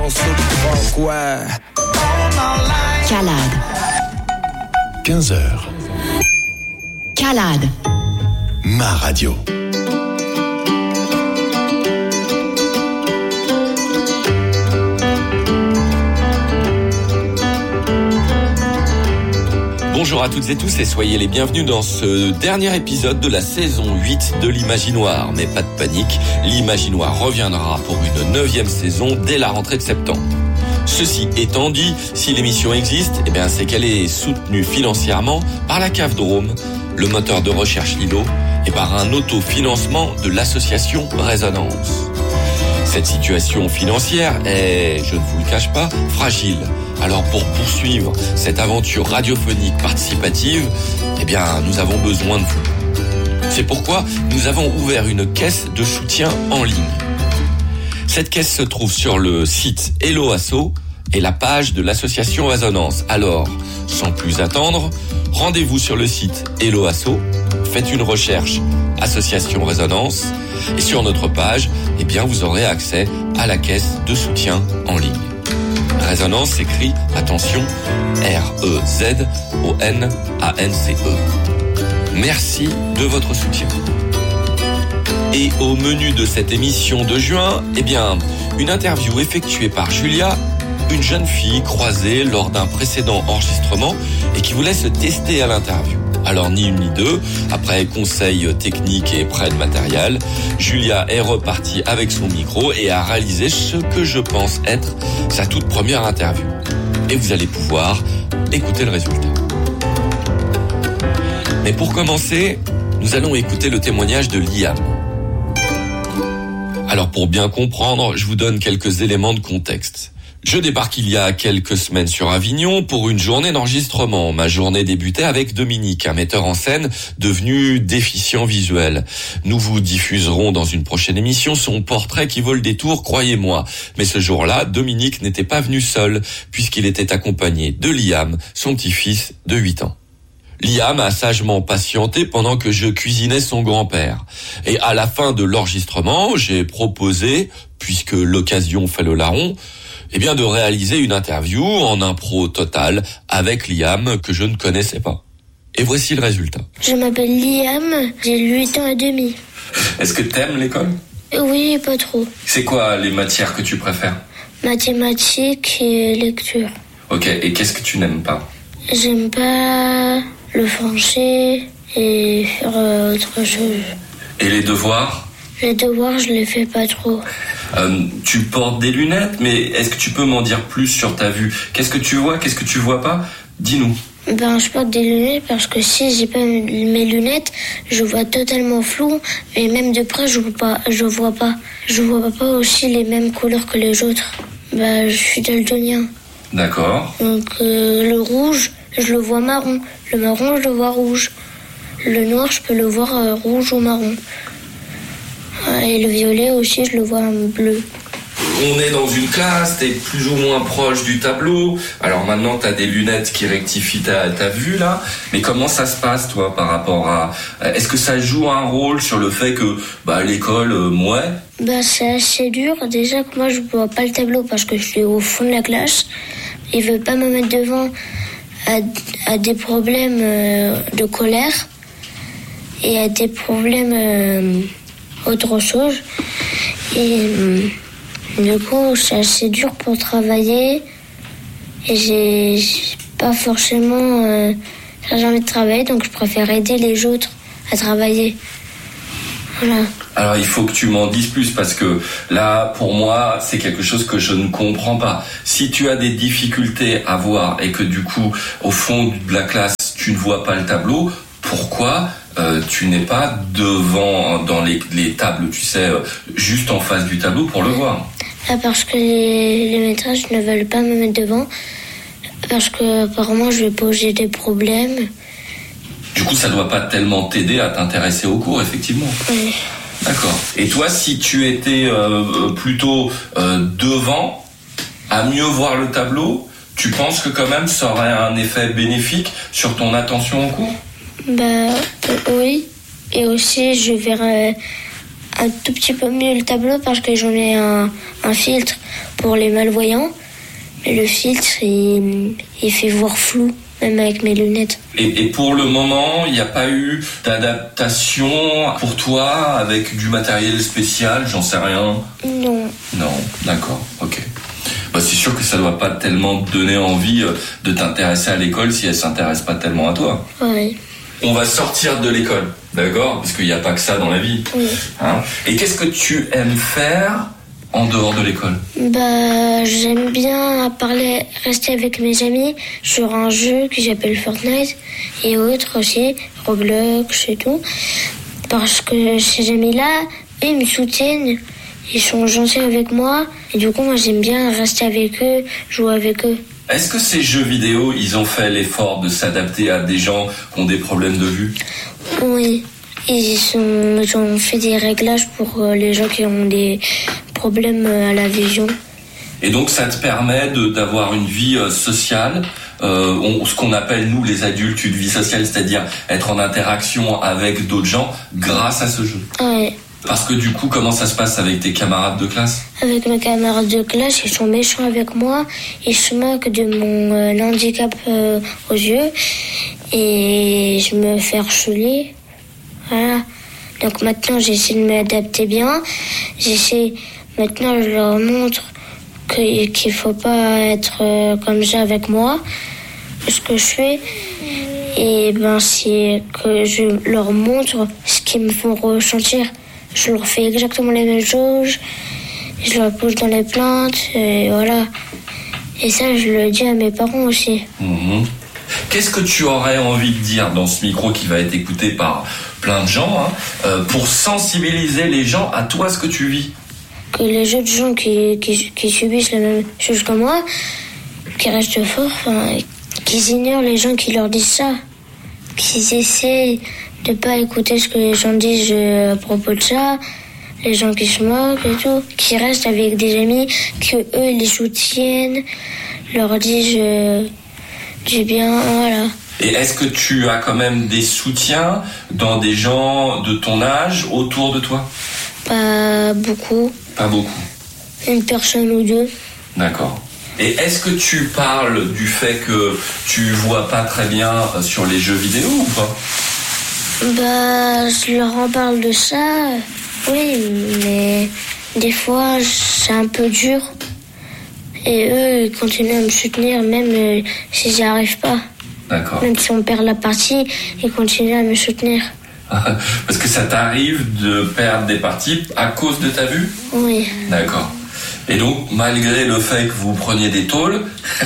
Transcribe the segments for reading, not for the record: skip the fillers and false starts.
Calade. 15h. Calade. Ma radio. Bonjour à toutes et tous et soyez les bienvenus dans ce dernier épisode de la saison 8 de l'Imaginoire. Mais pas de panique, l'Imaginoire reviendra pour une 9e saison dès la rentrée de septembre. Ceci étant dit, si l'émission existe, c'est qu'elle est soutenue financièrement par la CAF Drôme, le moteur de recherche Lilo, et par un autofinancement de l'association Résonance. Cette situation financière est, je ne vous le cache pas, fragile. Alors pour poursuivre cette aventure radiophonique participative, nous avons besoin de vous. C'est pourquoi nous avons ouvert une caisse de soutien en ligne. Cette caisse se trouve sur le site Hello Asso et la page de l'association Résonance. Alors, sans plus attendre, rendez-vous sur le site Hello Asso, faites une recherche Association Résonance et sur notre page, vous aurez accès à la caisse de soutien en ligne. Résonance s'écrit, attention, R-E-Z-O-N-A-N-C-E. Merci de votre soutien. Et au menu de cette émission de juin, une interview effectuée par Julia, une jeune fille croisée lors d'un précédent enregistrement et qui voulait se tester à l'interview. Alors ni une ni deux, après conseils techniques et prêt de matériel, Julia est repartie avec son micro et a réalisé ce que je pense être sa toute première interview. Et vous allez pouvoir écouter le résultat. Mais pour commencer, nous allons écouter le témoignage de Liam. Alors pour bien comprendre, je vous donne quelques éléments de contexte. Je débarque il y a quelques semaines sur Avignon pour une journée d'enregistrement. Ma journée débutait avec Dominique, un metteur en scène devenu déficient visuel. Nous vous diffuserons dans une prochaine émission son portrait qui vaut le détour, croyez-moi. Mais ce jour-là, Dominique n'était pas venu seul, puisqu'il était accompagné de Liam, son petit-fils de 8 ans. Liam a sagement patienté pendant que je cuisinais son grand-père. Et à la fin de l'enregistrement, j'ai proposé, puisque l'occasion fait le larron, de réaliser une interview en impro total avec Liam que je ne connaissais pas. Et voici le résultat. Je m'appelle Liam, j'ai 8 ans et demi. Est-ce que t'aimes l'école ? Oui, pas trop. C'est quoi les matières que tu préfères ? Mathématiques et lecture. Ok, et qu'est-ce que tu n'aimes pas ? J'aime pas le français et faire autre chose. Et les devoirs ? Les devoirs, je les fais pas trop. Tu portes des lunettes, mais est-ce que tu peux m'en dire plus sur ta vue ? Qu'est-ce que tu vois ? Qu'est-ce que tu vois pas ? Dis-nous. Je porte des lunettes parce que si j'ai pas mes lunettes, je vois totalement flou et même de près, je vois pas. Je vois pas aussi les mêmes couleurs que les autres. Je suis daltonien. D'accord. Donc le rouge, je le vois marron. Le marron, je le vois rouge. Le noir, je peux le voir rouge ou marron. Et le violet aussi, je le vois en bleu. On est dans une classe, t'es plus ou moins proche du tableau. Alors maintenant, t'as des lunettes qui rectifient ta vue, là. Mais comment ça se passe, toi, par rapport à... Est-ce que ça joue un rôle sur le fait que, à l'école, c'est assez dur. Déjà que moi, je vois pas le tableau parce que je suis au fond de la classe. Il veut pas me mettre devant à des problèmes de colère et à des problèmes... autre chose. Et du coup, c'est assez dur pour travailler. Et j'ai pas forcément envie de travailler, donc je préfère aider les autres à travailler. Voilà. Alors, il faut que tu m'en dises plus, parce que là, pour moi, c'est quelque chose que je ne comprends pas. Si tu as des difficultés à voir et que du coup, au fond de la classe, tu ne vois pas le tableau, pourquoi tu n'es pas devant dans les tables, tu sais, juste en face du tableau pour le voir? Parce que les maîtresses ne veulent pas me mettre devant, parce que apparemment je vais poser des problèmes. Du coup, ça doit pas tellement t'aider à t'intéresser au cours, effectivement. Oui. D'accord. Et toi, si tu étais plutôt devant, à mieux voir le tableau, tu penses que quand même ça aurait un effet bénéfique sur ton attention au cours? Oui. Et aussi, je verrais un tout petit peu mieux le tableau parce que j'en ai un filtre pour les malvoyants. Mais le filtre, il fait voir flou, même avec mes lunettes. Et pour le moment, il n'y a pas eu d'adaptation pour toi avec du matériel spécial, j'en sais rien. Non. Non, d'accord, ok. C'est sûr que ça doit pas tellement te donner envie de t'intéresser à l'école si elle s'intéresse pas tellement à toi. Oui. On va sortir de l'école, d'accord ? Parce qu'il n'y a pas que ça dans la vie. Oui. Hein ? Et qu'est-ce que tu aimes faire en dehors de l'école ? J'aime bien rester avec mes amis sur un jeu que j'appelle Fortnite et autres aussi, Roblox et tout. Parce que ces amis-là, ils me soutiennent, ils sont gentils avec moi et du coup, moi j'aime bien rester avec eux, jouer avec eux. Est-ce que ces jeux vidéo, ils ont fait l'effort de s'adapter à des gens qui ont des problèmes de vue ? Oui, ils ont fait des réglages pour les gens qui ont des problèmes à la vision. Et donc ça te permet d'avoir une vie sociale, ce qu'on appelle nous les adultes une vie sociale, c'est-à-dire être en interaction avec d'autres gens grâce à ce jeu. Ouais. Parce que du coup, comment ça se passe avec tes camarades de classe ? Avec mes camarades de classe, ils sont méchants avec moi, ils se moquent de mon handicap aux yeux et je me fais harceler. Voilà. Donc maintenant, j'essaie de m'adapter bien. Maintenant, je leur montre qu'il faut pas être comme ça avec moi. Ce que je fais, c'est que je leur montre ce qu'ils me font ressentir. Je leur fais exactement les mêmes choses. Je leur pousse dans les plantes, et voilà. Et ça, je le dis à mes parents aussi. Mmh. Qu'est-ce que tu aurais envie de dire dans ce micro qui va être écouté par plein de gens, pour sensibiliser les gens à toi, ce que tu vis ? Que les autres gens qui subissent la même chose que moi, qui restent forts, qu'ils ignorent les gens qui leur disent ça. Qu'ils essaient de pas écouter ce que les gens disent à propos de ça, les gens qui se moquent et tout, qui restent avec des amis, que eux les soutiennent, leur disent du bien, voilà. Et est-ce que tu as quand même des soutiens dans des gens de ton âge autour de toi ? Pas beaucoup. Pas beaucoup. Une personne ou deux. D'accord. Et est-ce que tu parles du fait que tu vois pas très bien sur les jeux vidéo ou pas ? Je leur en parle de ça, oui, mais des fois c'est un peu dur. Et eux, ils continuent à me soutenir même s'ils n'y arrivent pas. D'accord. Même si on perd la partie, ils continuent à me soutenir. Parce que ça t'arrive de perdre des parties à cause de ta vue ? Oui. D'accord. Et donc, malgré le fait que vous preniez des tôles,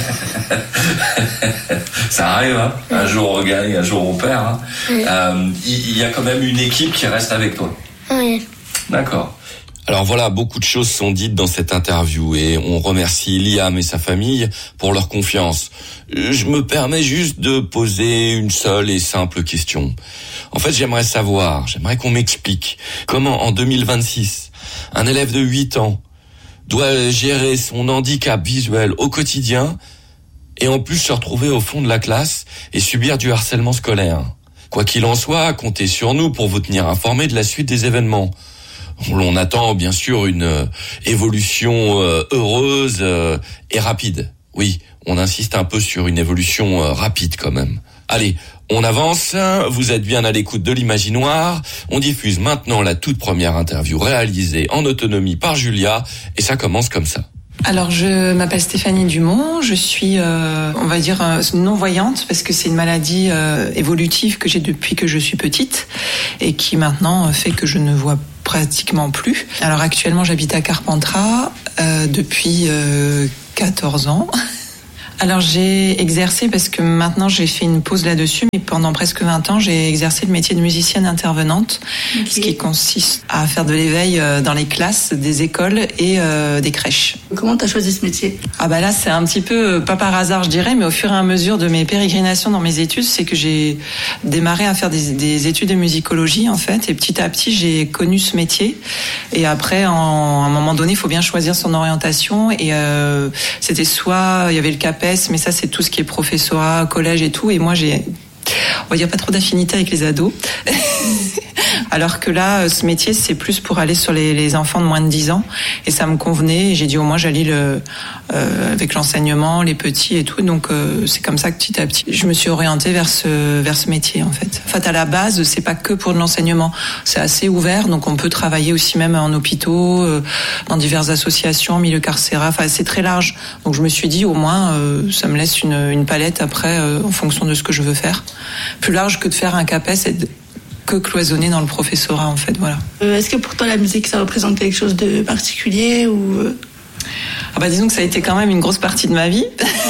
ça arrive, hein ? Un jour on gagne, un jour on perd. Hein ? Oui. Il y a quand même une équipe qui reste avec toi. Oui. D'accord. Alors voilà, beaucoup de choses sont dites dans cette interview et on remercie Liam et sa famille pour leur confiance. Je me permets juste de poser une seule et simple question. En fait, j'aimerais qu'on m'explique comment en 2026, un élève de 8 ans doit gérer son handicap visuel au quotidien et en plus se retrouver au fond de la classe et subir du harcèlement scolaire. Quoi qu'il en soit, comptez sur nous pour vous tenir informés de la suite des événements. On attend bien sûr une évolution heureuse et rapide. Oui, on insiste un peu sur une évolution rapide quand même. Allez, on avance, vous êtes bien à l'écoute de l'Imaginoire. On diffuse maintenant la toute première interview réalisée en autonomie par Julia et ça commence comme ça. Alors, je m'appelle Stéphanie Dumont, je suis, on va dire, non-voyante parce que c'est une maladie évolutive que j'ai depuis que je suis petite et qui maintenant fait que je ne vois pratiquement plus. Alors actuellement, j'habite à Carpentras depuis 14 ans. Alors j'ai exercé, parce que maintenant j'ai fait une pause là-dessus, mais pendant presque 20 ans, j'ai exercé le métier de musicienne intervenante, okay. Ce qui consiste à faire de l'éveil dans les classes des écoles et des crèches. Comment t'as choisi ce métier ? Là, c'est un petit peu, pas par hasard je dirais, mais au fur et à mesure de mes pérégrinations dans mes études, c'est que j'ai démarré à faire des études de musicologie en fait, et petit à petit j'ai connu ce métier. Et après, à un moment donné, il faut bien choisir son orientation, et c'était soit, il y avait le CAPES, mais ça c'est tout ce qui est professorat, collège et tout, et moi j'ai, on va dire, pas trop d'affinité avec les ados. Alors que là, ce métier, c'est plus pour aller sur les enfants de moins de 10 ans. Et ça me convenait. Et j'ai dit, au moins, j'allie avec l'enseignement, les petits et tout. Donc, c'est comme ça que petit à petit, je me suis orientée vers ce métier, en fait. En fait, à la base, c'est pas que pour de l'enseignement. C'est assez ouvert. Donc, on peut travailler aussi même en hôpitaux, dans diverses associations, milieu carcéral. Enfin, c'est très large. Donc, je me suis dit, au moins, ça me laisse une palette après, en fonction de ce que je veux faire. Plus large que de faire un CAPES et que cloisonner dans le professorat, en fait, voilà. Est-ce que pour toi, la musique, ça représente quelque chose de particulier ou... Disons que ça a été quand même une grosse partie de ma vie.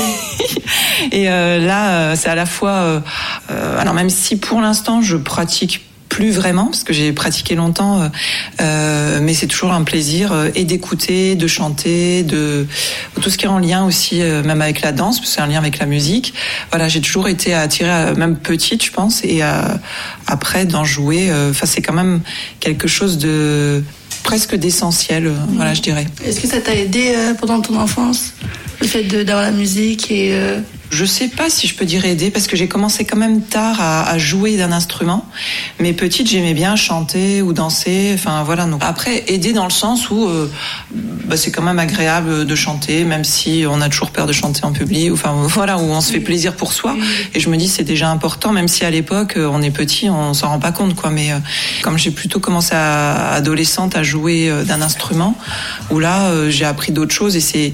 Et là, c'est à la fois... alors même si pour l'instant, je pratique plus vraiment, parce que j'ai pratiqué longtemps, mais c'est toujours un plaisir et d'écouter, de chanter, de tout ce qui est en lien aussi, même avec la danse, parce que c'est un lien avec la musique. Voilà, j'ai toujours été attirée, même petite, je pense, et après d'en jouer. Enfin, c'est quand même quelque chose de presque d'essentiel, voilà, je dirais. Est-ce que ça t'a aidé pendant ton enfance, le fait d'avoir la musique et Je sais pas si je peux dire aider, parce que j'ai commencé quand même tard à jouer d'un instrument. Mais petite, j'aimais bien chanter ou danser. Enfin voilà. Donc après, aider dans le sens où c'est quand même agréable de chanter, même si on a toujours peur de chanter en public. Enfin voilà, où on se fait plaisir pour soi. Et je me dis c'est déjà important, même si à l'époque on est petit, on s'en rend pas compte quoi. Mais comme j'ai plutôt commencé adolescente à jouer d'un instrument, où là j'ai appris d'autres choses et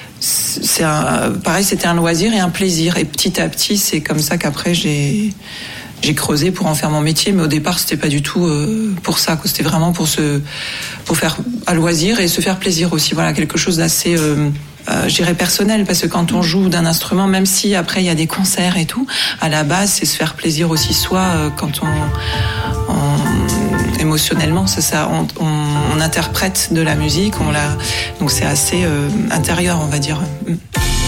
pareil, c'était un loisir et un plaisir. Et petit à petit, c'est comme ça qu'après, j'ai creusé pour en faire mon métier. Mais au départ, c'était pas du tout pour ça. C'était vraiment pour faire à loisir et se faire plaisir aussi. Voilà, quelque chose d'assez, je dirais personnel. Parce que quand on joue d'un instrument, même si après, il y a des concerts et tout, à la base, c'est se faire plaisir aussi soi quand émotionnellement, c'est ça. On interprète de la musique, donc c'est assez intérieur, on va dire.